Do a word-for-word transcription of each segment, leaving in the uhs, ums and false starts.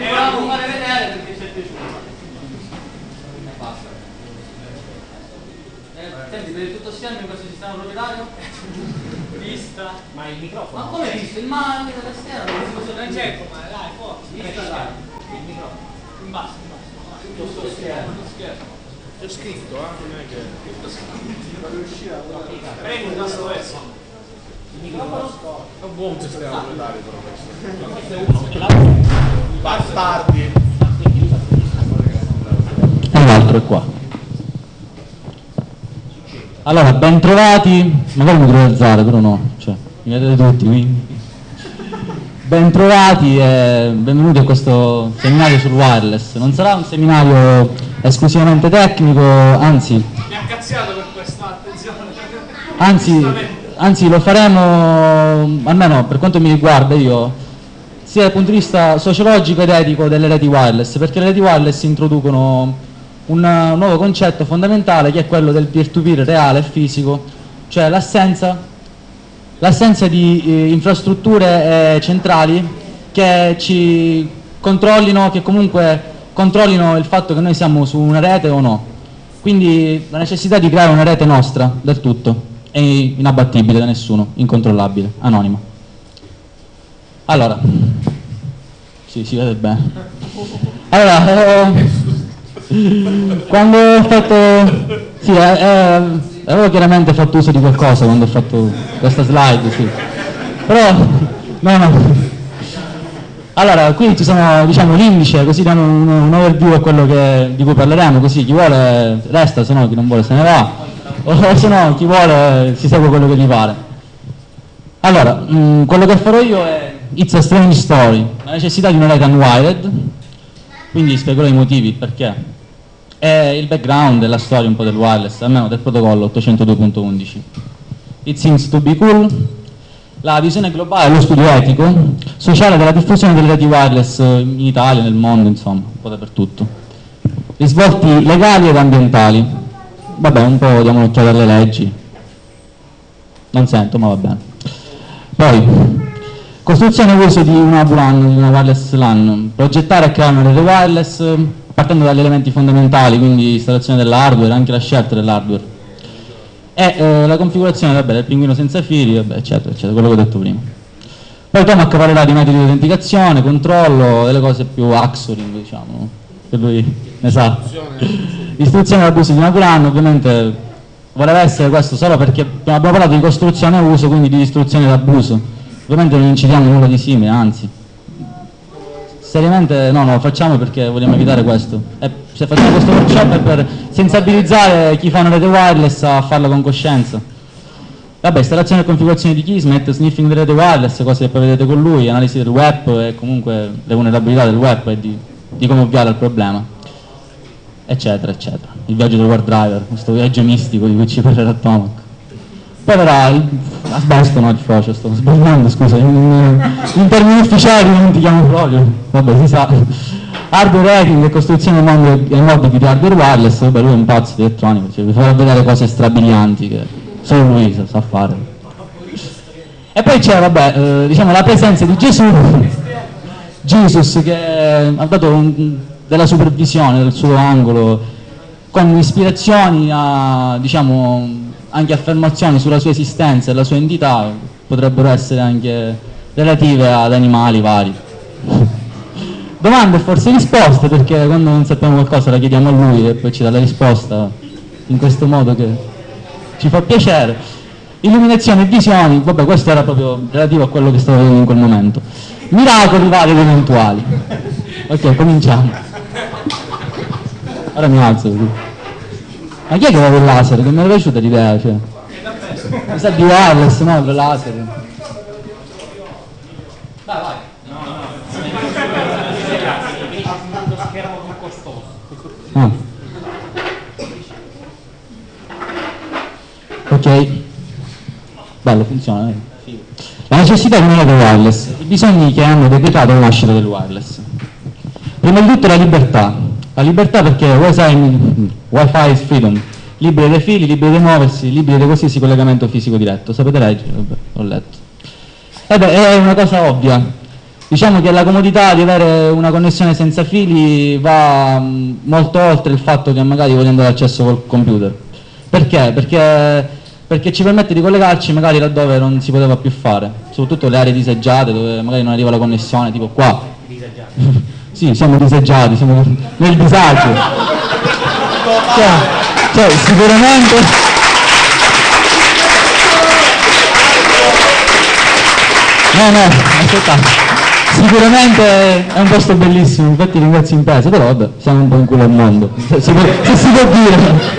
volevamo fare vedere perché ci è piaciuto. E basta. Eh, senti, per tutto schermo in questo sistema proprietario? Vista. Ma il microfono? Ma come visto? Il mano della scherma? Non c'è come, dai, forza. Vista, dai. Il microfono. In basso, in basso. Tutto sto schermo. C'è scritto, eh? Non è che... Non riuscire a prego il tasto S. Il microfono? È un buon sistema proprietario però questo. Questo è uno. Bastardi. E l'altro è qua. Allora, ben trovati, magari mi devo alzare, però no, cioè, mi vedete tutti, quindi. Ben trovati e benvenuti a questo seminario sul wireless. Non sarà un seminario esclusivamente tecnico, anzi... Mi ha cazziato per questa, attenzione. Anzi, anzi, lo faremo, almeno per quanto mi riguarda io, sia dal punto di vista sociologico ed etico delle reti wireless, perché le reti wireless introducono un nuovo concetto fondamentale che è quello del peer-to-peer reale e fisico, cioè l'assenza l'assenza di eh, infrastrutture eh, centrali che ci controllino, che comunque controllino il fatto che noi siamo su una rete o no. Quindi la necessità di creare una rete nostra del tutto, è inabbattibile da nessuno, incontrollabile, anonima. Allora, sì, si vede bene. Allora, eh, quando ho fatto, sì, eh, eh, avevo chiaramente fatto uso di qualcosa quando ho fatto questa slide, sì. Però, no, no. Allora, qui ci sono, diciamo, l'indice, così diamo un, un overview a quello che, di cui parleremo, così chi vuole resta, se no chi non vuole se ne va, o se no chi vuole si segue quello che gli pare. Allora, mh, quello che farò io è It's a Strange Story, la necessità di una rete unwired, quindi spiegherò i motivi, perché. E il background e la storia un po' del wireless, almeno del protocollo ottocentodue punto undici. It seems to be cool. La visione globale, lo studio etico, sociale della diffusione delle reti wireless in Italia, nel mondo, insomma, un po' dappertutto. Risvolti legali ed ambientali. Vabbè, un po' diamo un'occhiata alle leggi. Non sento, ma va bene. Poi, costruzione e uso di una W LAN, di una wireless LAN. Progettare e creare una rete wireless partendo dagli elementi fondamentali, quindi installazione dell'hardware, anche la scelta dell'hardware. E eh, la configurazione, vabbè, del pinguino senza fili, vabbè, eccetera, eccetera, quello che ho detto prima. Poi Tomac parlerà di metodi di autenticazione, controllo, delle cose più axoring, diciamo, che lui ne sa. Istruzione all'abuso di una W LAN, ovviamente voleva essere questo solo perché abbiamo parlato di costruzione e uso, quindi di istruzione d'abuso. Ovviamente non incidiamo nulla di simile, anzi. Seriamente no, no, lo facciamo perché vogliamo evitare questo. E se facciamo questo workshop è per sensibilizzare chi fa una rete wireless a farlo con coscienza. Vabbè, installazione e configurazione di Kismet, sniffing delle rete wireless, cose che poi vedete con lui, analisi del web e comunque le vulnerabilità del web e di, di come ovviare al problema, eccetera, eccetera. Il viaggio del War Driver, questo viaggio mistico di cui ci parlerà Tomac. Poi verrà il asbesto, no, il frocio, sto sbagliando, scusa, in, in termini ufficiali non ti chiamo proprio, vabbè, si sa. Hardware hacking e costruzione e mobili di hardware wireless, vabbè, lui è un pazzo di elettronica, cioè, vi farà vedere cose strabilianti che solo lui sa, sa fare. E poi c'è, vabbè, eh, diciamo la presenza di Gesù, Jesus, che ha dato un, della supervisione del suo angolo, con ispirazioni a, diciamo, anche affermazioni sulla sua esistenza e la sua entità, potrebbero essere anche relative ad animali vari. Domande e forse risposte, perché quando non sappiamo qualcosa la chiediamo a lui e poi ci dà la risposta in questo modo che ci fa piacere. Illuminazione e visioni, vabbè, questo era proprio relativo a quello che stavo vedendo in quel momento. Miracoli vari ed eventuali. Ok, cominciamo. Ora mi alzo. Ma chi è che aveva il laser? Che mi era piaciuta l'idea, cioè. Mi sa di wireless, no? Il laser. Vai, vai. No, no, lo schermo più costoso. Ah. Ok. Bello, funziona. Eh. La necessità di una rete wireless. I bisogni che hanno decretato la nascita del wireless. Prima di tutto la libertà. La libertà perché Wi-Fi is freedom, liberi dai fili, liberi di muoversi, liberi da qualsiasi collegamento fisico diretto. Sapete leggere? Vabbè, ho letto. E beh, è una cosa ovvia. Diciamo che la comodità di avere una connessione senza fili va mh, molto oltre il fatto che magari vogliamo dare accesso col computer. Perché? Perché, perché ci permette di collegarci magari laddove non si poteva più fare, soprattutto le aree disagiate dove magari non arriva la connessione, tipo qua. Disagiati? Sì, siamo disagiati, siamo nel disagio. Cioè, cioè sicuramente... No, no, aspettate. Sicuramente è un posto bellissimo, infatti ringrazio in peso, però vabbè, siamo un po' in culo al mondo, se si può, se si può dire.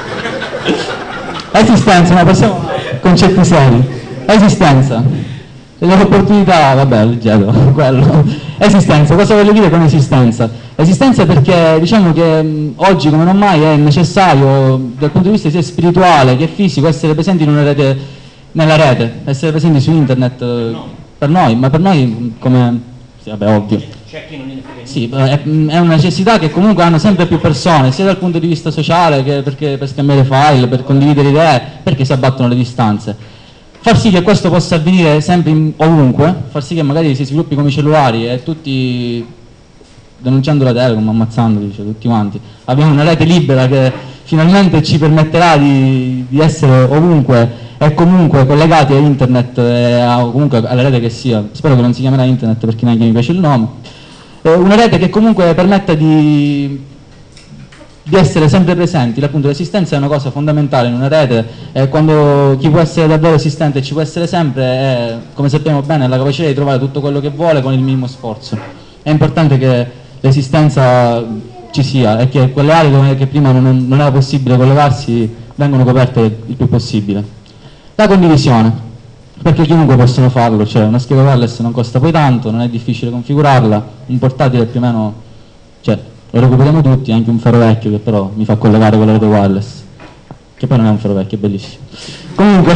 Esistenza, no, passiamo a concetti seri. Esistenza. Le opportunità, vabbè, leggevo, quello. Esistenza, cosa voglio dire con esistenza? Esistenza perché diciamo che mh, oggi come non mai è necessario, dal punto di vista sia spirituale che fisico, essere presenti in una rete, nella rete, essere presenti su internet. No. Per noi, ma per noi come... Sì, vabbè, ovvio. C'è chi non ne frega. Sì, è, è una necessità che comunque hanno sempre più persone, sia dal punto di vista sociale che perché per scambiare file, per condividere idee, perché si abbattono le distanze. Far sì che questo possa avvenire sempre in, ovunque, far sì che magari si sviluppi come i cellulari e tutti, denunciando la Telecom, ammazzandoli, cioè, tutti quanti, abbiamo una rete libera che finalmente ci permetterà di, di essere ovunque e comunque collegati a internet e a, comunque alla rete che sia, spero che non si chiamerà internet perché neanche mi piace il nome, eh, una rete che comunque permetta di, di essere sempre presenti. Appunto l'esistenza è una cosa fondamentale in una rete e quando chi può essere davvero esistente e ci può essere sempre è, come sappiamo bene, la capacità di trovare tutto quello che vuole con il minimo sforzo. È importante che l'esistenza ci sia e che quelle aree dove che prima non, non era possibile collegarsi vengano coperte il più possibile. La condivisione, perché chiunque possono farlo, cioè una scheda wireless non costa poi tanto, non è difficile configurarla, un portatile più o meno, cioè lo recuperiamo tutti, anche un ferro vecchio che però mi fa collegare con la rete wireless, che poi non è un ferro vecchio, è bellissimo. Comunque,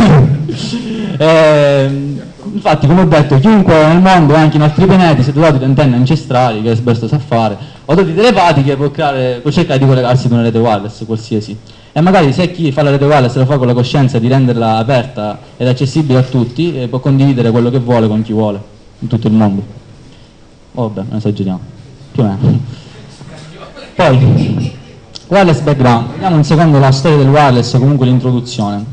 eh, infatti come ho detto, chiunque nel mondo, anche in altri pianeti, se dotati di antenne ancestrali, che Esberto sa fare, o doti telepatiche, può, creare, può cercare di collegarsi con una rete wireless qualsiasi. E magari se chi fa la rete wireless lo fa con la coscienza di renderla aperta ed accessibile a tutti, eh, può condividere quello che vuole con chi vuole, in tutto il mondo. Oh, vabbè, non esageriamo, più o meno. Poi, wireless background, vediamo un secondo la storia del wireless, o comunque l'introduzione.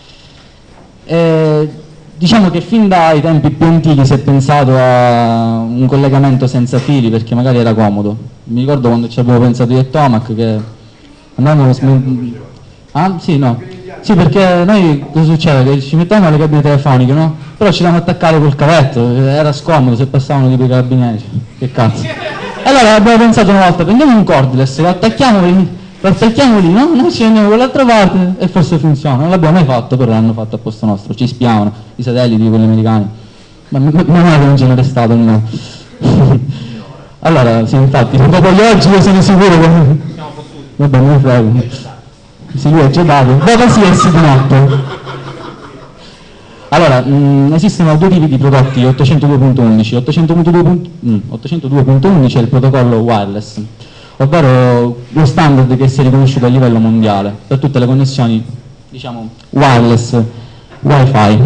Eh, diciamo che fin dai tempi più antichi si è pensato a un collegamento senza fili perché magari era comodo. Mi ricordo quando ci avevo pensato io e Tomac che andavamo... Ah, sì, no. Sì, perché noi cosa succede? Che ci mettevamo le cabine telefoniche, no? Però ci davamo attaccare col cavetto, era scomodo se passavano tipo i carabinieri. Che cazzo. E allora abbiamo pensato una volta, prendiamo un cordless, lo attacchiamo lì, lo attacchiamo lì, no? Noi ci andiamo dall'altra parte e forse funziona. Non l'abbiamo mai fatto, però l'hanno fatto a posto nostro, ci spiavano, i satelliti, quelli americani. Ma non è che non ce n'era stato, no. Allora, sì, infatti, dopo gli oggi io sono sicuro che... Vabbè, non mi frego. Se lui è già dato, dove si è signato? Allora, mh, esistono due tipi di prodotti ottocentodue punto undici. ottocentodue punto undici è il protocollo wireless, ovvero lo standard che si è riconosciuto a livello mondiale per tutte le connessioni, diciamo, wireless, wifi.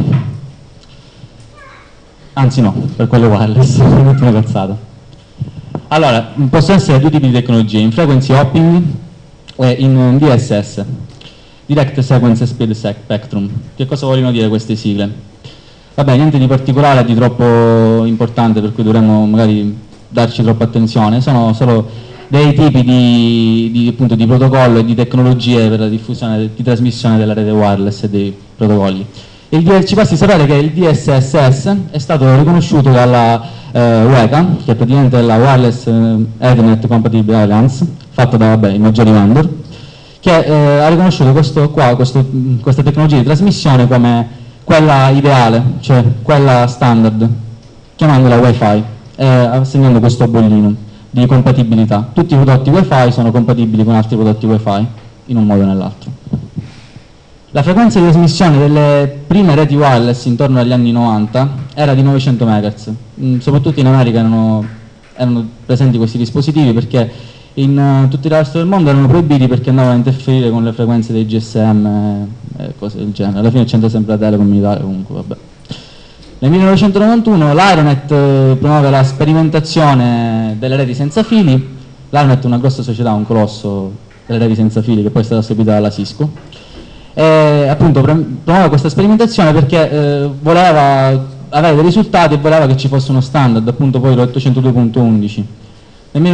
Anzi no, per quelle wireless, non una cazzata. Allora, possono essere due tipi di tecnologie, in frequency hopping e in D S S, Direct Sequence Speed Spectrum. Che cosa vogliono dire queste sigle? Vabbè, niente di particolare, di troppo importante per cui dovremmo magari darci troppa attenzione, sono solo dei tipi di, di, appunto, di protocollo e di tecnologie per la diffusione, di trasmissione della rete wireless e dei protocolli. Il, ci basti sapere che il D S S S è stato riconosciuto dalla eh, U E C A, che è praticamente la Wireless Ethernet Compatible Alliance, fatta da vabbè, i maggiori vendor, che eh, ha riconosciuto questo, qua, questo, questa tecnologia di trasmissione come quella ideale, cioè quella standard, chiamandola Wi-Fi, e assegnando questo bollino di compatibilità. Tutti i prodotti Wi-Fi sono compatibili con altri prodotti Wi-Fi, in un modo o nell'altro. La frequenza di trasmissione delle prime reti wireless intorno agli anni novanta era di novecento megahertz, mm, soprattutto in America erano, erano presenti questi dispositivi perché in uh, tutto il resto del mondo erano proibiti perché andavano a interferire con le frequenze dei G S M e, e cose del genere. Alla fine c'entra sempre la Telecom in Italia, comunque vabbè. Nel millenovecentonovantuno l'Aeronet eh, promuove la sperimentazione delle reti senza fili. L'Aeronet è una grossa società, un colosso delle reti senza fili che poi è stata seguita dalla Cisco. E appunto promuove questa sperimentazione perché eh, voleva avere dei risultati e voleva che ci fosse uno standard, appunto poi l'ottocentodue punto undici.